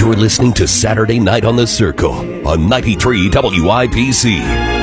You're listening to Saturday Night on the Circle on 93 WIPC.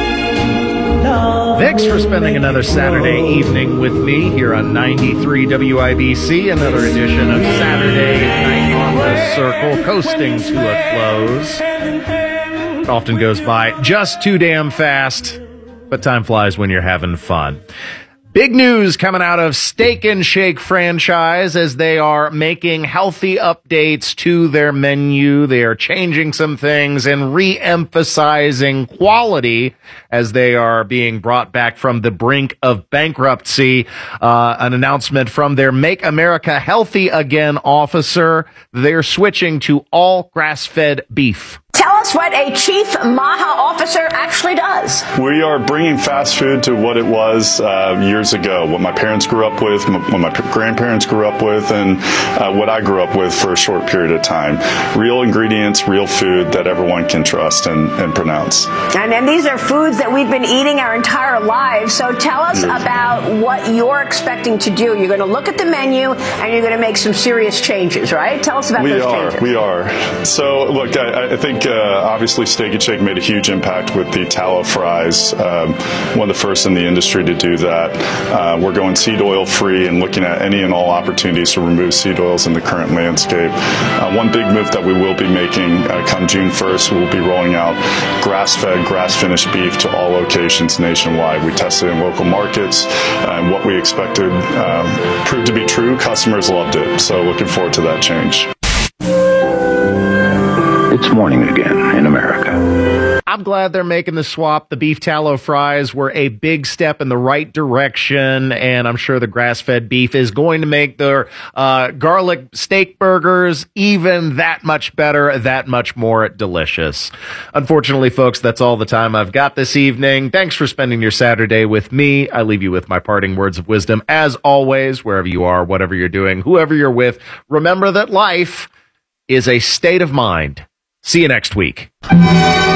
Thanks for spending another Saturday evening with me here on 93 WIBC, another edition of Saturday Night on the Circle, coasting to a close. It often goes by just too damn fast, but time flies when you're having fun. Big news coming out of Steak and Shake franchise as they are making healthy updates to their menu. They are changing some things and re-emphasizing quality as they are being brought back from the brink of bankruptcy. An announcement from their Make America Healthy Again officer. They're switching to all grass-fed beef. Tell us what a chief MAHA officer actually does. We are bringing fast food to what it was years ago, what my parents grew up with, what my grandparents grew up with, and what I grew up with for a short period of time. Real ingredients, real food that everyone can trust and pronounce. And these are foods that we've been eating our entire lives. So tell us about what you're expecting to do. You're going to look at the menu and you're going to make some serious changes, right? Tell us about those changes. We are. So, look, I think obviously Steak and Shake made a huge impact with the tallow fries. One of the first in the industry to do that. We're going seed oil free and looking at any and all opportunities to remove seed oils in the current landscape. One big move that we will be making come June 1st, we'll be rolling out grass-fed, grass-finished beef to all locations nationwide. We tested in local markets, and what we expected proved to be true. Customers loved it, so looking forward to that change. It's morning again in America. I'm glad they're making the swap. The beef tallow fries were a big step in the right direction, and I'm sure the grass-fed beef is going to make their garlic steak burgers even that much better, that much more delicious. Unfortunately, folks, that's all the time I've got this evening. Thanks for spending your Saturday with me. I leave you with my parting words of wisdom. As always, wherever you are, whatever you're doing, whoever you're with, remember that life is a state of mind. See you next week.